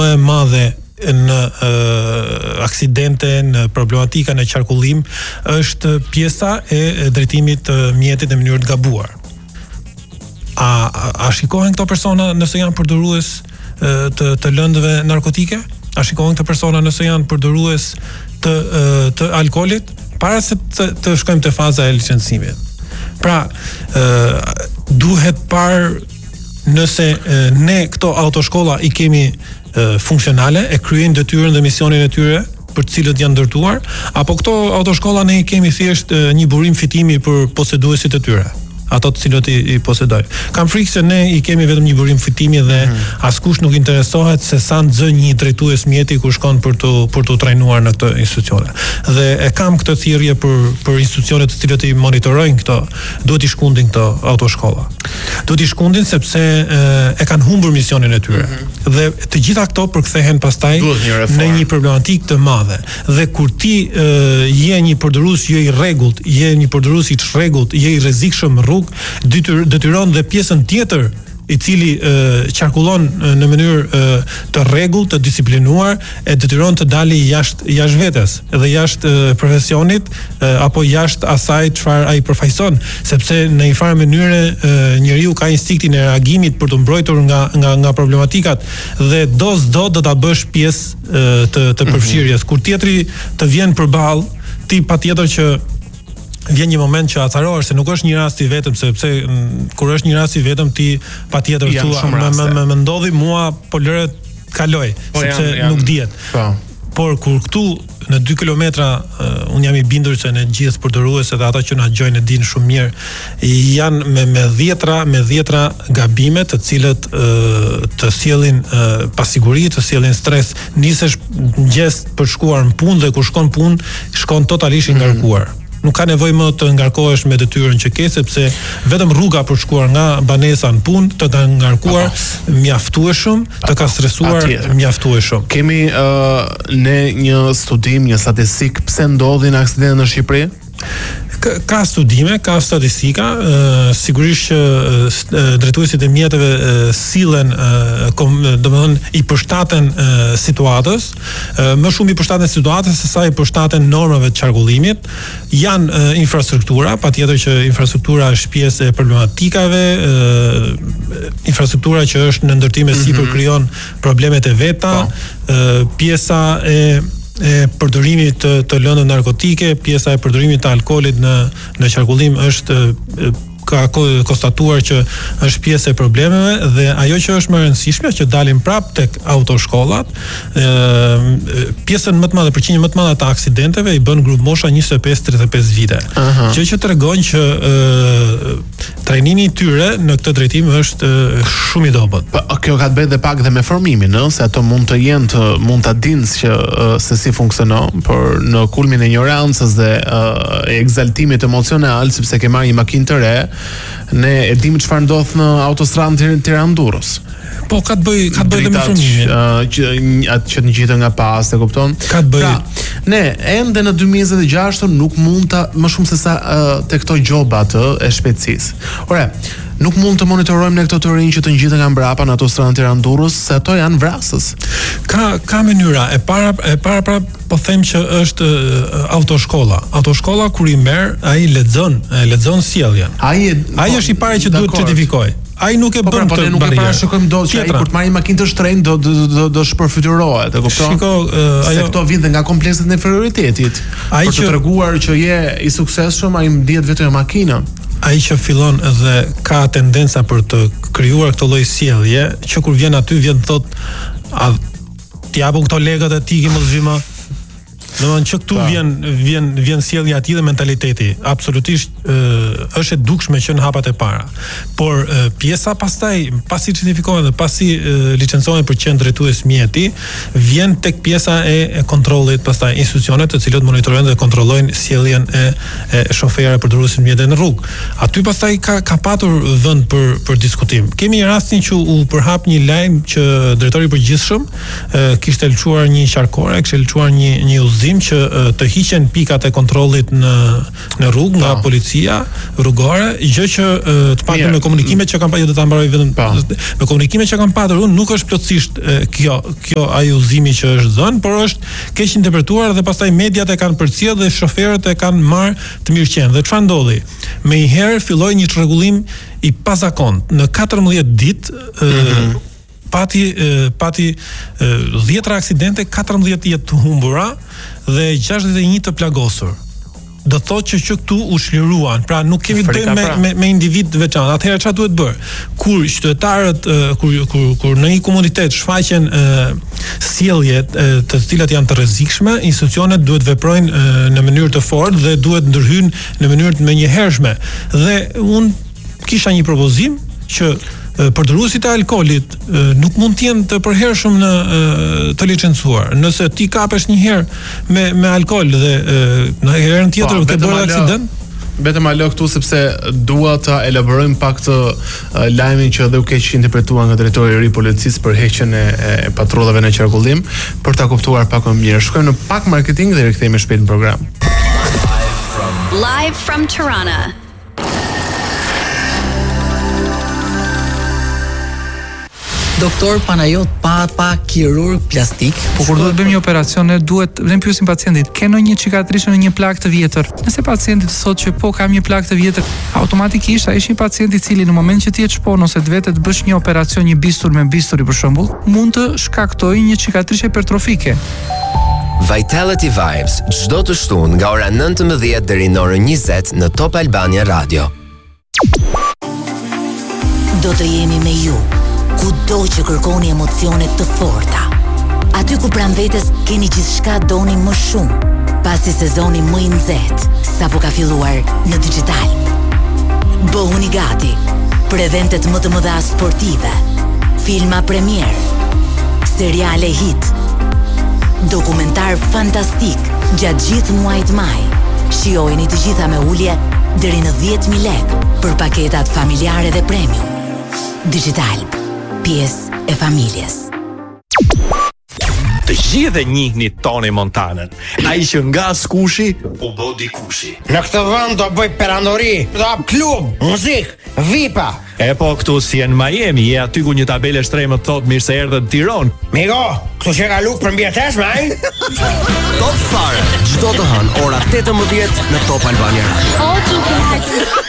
e madhe në aksidente, në problematika në qarkullim është pjesa e drejtimit të mjetit në mënyrë të gabuar. A shikohen këto persona nëse janë përdorues të lëndëve narkotike? A shikohen këto persona nëse janë përdorues të alkoolit? Para se të shkojmë te faza e licencimit. Pra, duhet parë nëse ne këto autoshkolla i kemi funksionale, e kryejnë detyrën dhe misionin e tyre për të cilët janë ndërtuar, apo këto autoshkolla ne i kemi thjesht një burim fitimi për poseduesit e tyre, ato të cilët i posedojnë. Kam frikë se ne i kemi vetëm një burim fitimi dhe askush nuk interesohet se sa nxë një drejtues mjeti kur shkon për të trajnuar në këtë institucione. Dhe e kam këtë thirrje për institucionet të cilët i monitorojnë këto, duhet i shkundin këto autoshkolla. Duhet i shkundin sepse e kanë humbur misionin e tyre. Dhe të gjitha këto përkthehen pastaj në një problematikë të madhe. Dhe kur ti je një përdorues jo i rregullt, je një përdorues i çrregullt, je i rrezikshëm rrugë, detyron dhe pjesën tjetër i cili qarkullon në mënyrë të rregullt, të disiplinuar, e detyron të dali jashtë vetes dhe jashtë profesionit apo jashtë asaj çfarë ai përfaqëson, sepse në një farë mënyrë njeriu ka instiktin e reagimit për të mbrojtur nga problematikat dhe do ta bësh pjesë të përfshirjes. Kur tjetri të vjen përballë, ti patjetër që vjen një moment që acarohesh se nuk është një rast i vetëm, sepse kur është një rast i vetëm ti patjetër thua më ndodhi mua, po lëre kaloj, sepse nuk dihet. Por kur këtu në 2 kilometra unë jam i bindur se në gjithë përdoruesit dhe ata që na dëgjojnë e dinë shumë mirë, janë me dhjetra gabime të cilët të sjellin pasiguri, të sjellin stres. Nisesh mëngjes për shkuar në punë dhe kur shkon punë, shkon totalisht i ngarkuar. Nuk ka nevojë më të ngarkohesh me detyrën që ke, sepse vetëm rruga për shkuar nga banesa në punë të ka ngarkuar mjaftueshëm, të ka stresuar mjaftueshëm. Kemi ne një studim, një statistik pse ndodhin aksidente në Shqipëri? Ka studime, ka statistika, sigurisht që drejtuesit e mjeteve sillen, domethënë i përshtaten situatës, më shumë i përshtaten situatës se sa i përshtaten normave të qarkullimit. Janë infrastruktura, patjetër që infrastruktura është pjesë e problematikave, infrastruktura që është në ndërtim e sipër krijon problemet e veta, pjesa e përdorimit të lëndëve narkotike, pjesa e përdorimit të alkoolit në qarkullim është ka konstatuar që është pjesë e problemeve dhe ajo që është më e rëndësishme që dalim prap tek autoshkollat, pjesën më të madhe, përqindjen më të madhe të aksidenteve i bën grup mosha 25-35 vite. Gjë që tregon që trajnimi i tyre në këtë drejtim është shumë i dobët. Kjo ka të bëjë dhe pak dhe me formimin, se ato mund të jenë mund ta dinë se si funksionon, por në kulmin e ignorancës dhe e egzaltimit emocional, sepse ke marrë një makinë të re, ne e dimë çfarë ndodh në autostradën Tiranë-Durrës. Po ka të bëjë dhe me formimin. Atë që ngjitet nga pas, e kupton? Ka të bëjë. Pra, ne ende në 2026 nuk mund ta më shumë se sa te këto gjoba e shpejtësisë. Ore, nuk mund të monitorojmë ne këto të rinj që të ngjiten nga mbrapa në autostradën Tiranë-Durrës, se ato janë vrasës. Ka mënyra. E para po them që është autoshkolla. Autoshkolla kur i merr, ai lexon sjelljen. Ai është i pari që duhet të certifikojë. Ai nuk e bën këtë. Nuk e parashikojmë dot që ai kur të marrë një makinë të shtrenjtë do shpërfytyrohet, e kupton? Shiko, ajo këto vjen nga komplekset e inferioritetit. Për të treguar që je i suksesshëm, ai ndihet vetëm makinën. Ai që fillon dhe ka tendenca për të krijuar këtë lloj sjellje, që kur vjen aty vjen thotë, ti japun këto legët e ti që mos vi më. Domethënë që këtu vjen sjellja e tij dhe mentaliteti. Absolutisht është e dukshme që në hapat e para. Por pjesa pastaj, pasi certifikohen dhe pasi licencohen për qenë drejtues mjeti, vjen tek pjesa e kontrollit, pastaj institucionet të cilët monitorojnë dhe kontrollojnë sjelljen e shoferëve përdoruesit mjete në rrugë. Aty pastaj ka patur vend për diskutim. Kemi rastin që u përhap një lajm që drejtori i përgjithshëm kishte lçuar një qarkore, kishte lçuar një udhëzim që të hiqen pikat e kontrollit në rrugë nga policia policia rrugore, gjë që të paktën me komunikimet që kam pasur, do ta mbaroj vetëm me komunikimet që kam pasur unë, nuk është plotësisht kjo ai udhëzimi që është dhënë, por është keq interpretuar dhe pastaj mediat e kanë përcjell dhe shoferët e kanë marrë të mirëqenë. Dhe çfarë ndodhi? Me një herë filloi një çrregullim i pazakont. Në 14 ditë pati 10 aksidente, 14 jetë të humbura dhe 61 të plagosur. Do thotë që këtu u shliruan. Pra nuk kemi të bëjmë me individ të veçantë. Atëherë çfarë duhet bërë? Kur qytetarët kur në një komunitet shfaqen sjellje të cilat janë të rrezikshme, institucionet duhet veprojnë në mënyrë të fortë dhe duhet ndërhyjnë në mënyrë të menjëhershme. Dhe unë kisha një propozim që përdorësit e alkoolit nuk mund të jenë të përhershëm në të licencuar. Nëse ti kapesh një herë me alkool dhe në herën tjetër ke bërë aksident, vetëm alo këtu sepse dua ta elaborojmë pak të lajmin që edhe u keq interpretuar nga drejtori i ri i policisë për heqjen e patrullave në qarkullim, për ta kuptuar pak më mirë. Shkojmë në pak marketing dhe rikthehemi shpejt në program. Live from Tirana. Doktor Panajot Papa, kirurg plastik. Po kur duhet bëjmë një operacion, ne duhet ne pyesim pacientit, ke ndonjë cikatrisë në një plagë të vjetër? Nëse pacienti të thotë që po kam një plagë të vjetër, automatikisht ai është një pacient i cili në moment që ti e çpon ose të vetë të bësh një operacion, një bistur me bisturi për shembull, mund të shkaktojë një cikatrisë hipertrofike. Vitality Vibes, çdo të shtunë nga ora 19 deri në orën 20 në Top Albania Radio. Do të jemi me ju kudo që kërkoni emocionet të forta. Aty ku pranë vetes keni gjithçka doni më shumë, pasi sezoni më i nxehtë sapo ka filluar në digital. Bëhuni gati për eventet më të mëdha sportive, filma premier, seriale hit, dokumentar fantastik gjatë gjithë muajit maj. Shijojeni të gjitha me ulje deri në 10.000 lekë për paketat familjare dhe premium. Digital, pjesë e familjes. Të gjithë e njihni Tony Montanën, ai që nga skushi u bë dikushi. Në këtë vend do bëj perandori, do hap klub, muzik, vipa. E po këtu si në Miami, je aty ku një tabele shtremët thot mirë se erdhe në Tiranë. Migo, këtu që ka luk për mbjeteshme, ai? Top Fare, çdo të hënë ora 18 në Top Albania Radio.